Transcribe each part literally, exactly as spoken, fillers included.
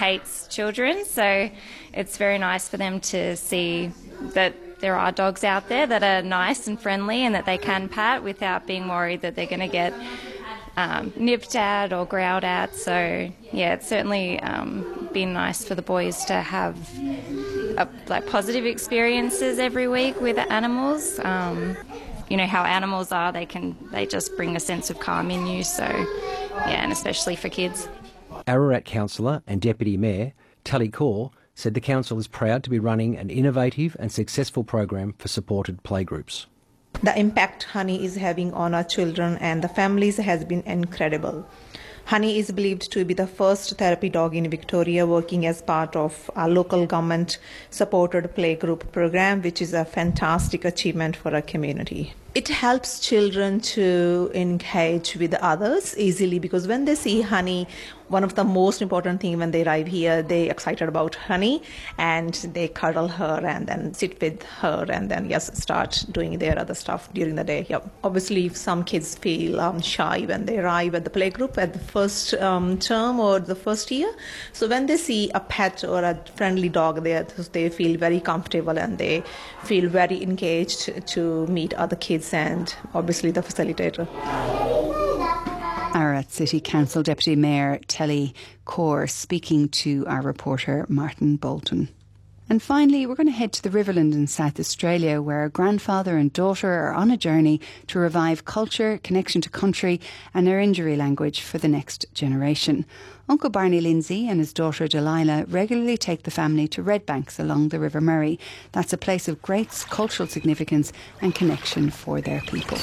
Kate's children, so it's very nice for them to see that there are dogs out there that are nice and friendly and that they can pat without being worried that they're going to get um, nipped at or growled at. So, yeah, it's certainly um, been nice for the boys to have a, like positive experiences every week with animals. Um, you know how animals are, they can they just bring a sense of calm in you. So, yeah, and especially for kids. Ararat Councillor and Deputy Mayor Tully Kaur said the council is proud to be running an innovative and successful program for supported playgroups. The impact Honey is having on our children and the families has been incredible. Honey is believed to be the first therapy dog in Victoria working as part of our local government supported playgroup program, which is a fantastic achievement for our community. It helps children to engage with others easily because when they see Honey, one of the most important things when they arrive here, they're excited about Honey and they cuddle her and then sit with her and then yes, start doing their other stuff during the day. Yep. Obviously, some kids feel um, shy when they arrive at the playgroup at the first um, term or the first year. So when they see a pet or a friendly dog there, they feel very comfortable and they feel very engaged to meet other kids and obviously the facilitator. Ararat City Council Deputy Mayor Tully Kaur speaking to our reporter Martin Bolton. And finally, we're going to head to the Riverland in South Australia, where a grandfather and daughter are on a journey to revive culture, connection to country and their Injiri language for the next generation. Uncle Barney Lindsay and his daughter Delilah regularly take the family to Redbanks along the River Murray. That's a place of great cultural significance and connection for their people.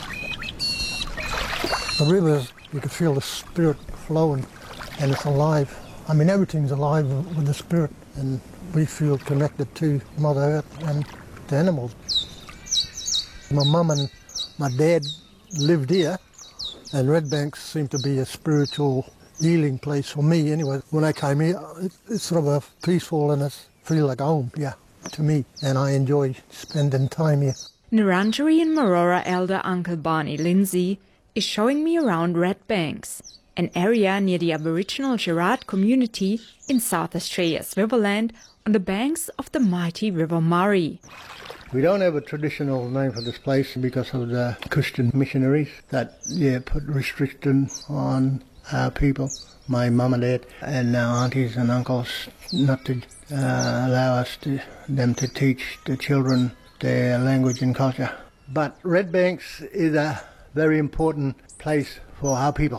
The rivers, you can feel the spirit flowing and it's alive. I mean, everything's alive with the spirit and we feel connected to Mother Earth and the animals. My mum and my dad lived here and Redbanks seemed to be a spiritual healing place for me anyway. When I came here, it's sort of a peaceful and it feels like home, yeah, to me. And I enjoy spending time here. Narrandjeri and Marora elder Uncle Barney Lindsay is showing me around Redbanks, an area near the Aboriginal Gerard community in South Australia's Riverland on the banks of the mighty River Murray. We don't have a traditional name for this place because of the Christian missionaries that yeah put restriction on our people, my mum and dad and our aunties and uncles, not to uh, allow us to them to teach the children their language and culture. But Redbanks is a very important place for our people.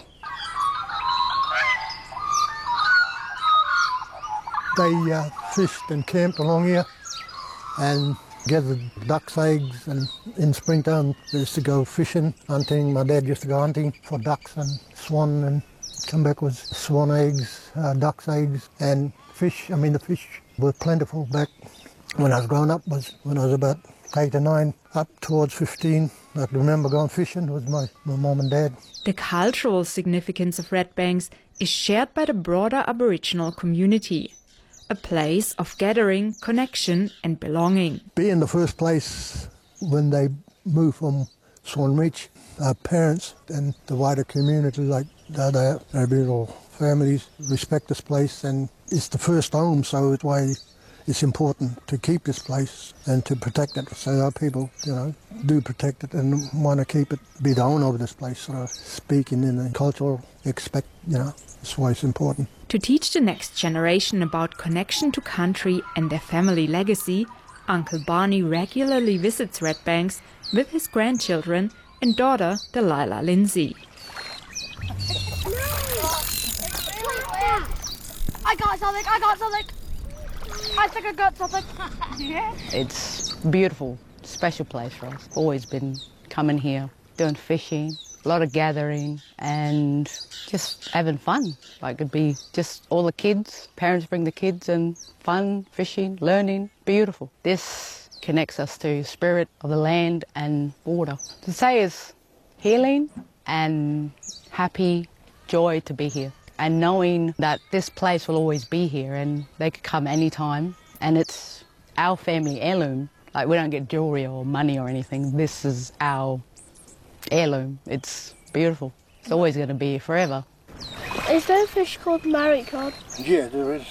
They uh, fished and camped along here and gathered duck's eggs, and in springtime they used to go fishing, hunting. My dad used to go hunting for ducks and swan and come back with swan eggs, uh, duck's eggs and fish. I mean the fish were plentiful back when I was growing up, was when I was about eight or nine, up towards fifteen. I can remember going fishing with my, my mum and dad. The cultural significance of Redbanks is shared by the broader Aboriginal community. A place of gathering, connection and belonging. Being the first place when they moved from Swan Reach, our parents and the wider community, like the other Aboriginal families, respect this place, and it's the first home, so it's why it's important to keep this place and to protect it. So our people, you know, do protect it and want to keep it, be the owner of this place, sort of speaking in a cultural aspect, you know, that's why it's important. To teach the next generation about connection to country and their family legacy, Uncle Barney regularly visits Redbanks with his grandchildren and daughter Delilah Lindsay. I got something, I got something. I think I got something. Yeah. It's beautiful, special place for us. Always been coming here, doing fishing, a lot of gathering and just having fun. Like it'd be just all the kids, parents bring the kids and fun, fishing, learning, beautiful. This connects us to spirit of the land and water. To say is healing and happy, joy to be here. And knowing that this place will always be here and they could come anytime and it's our family heirloom. Like we don't get jewellery or money or anything. This is our heirloom. It's beautiful. It's always going to be here forever. Is there a fish called Murray cod? Yeah, there is.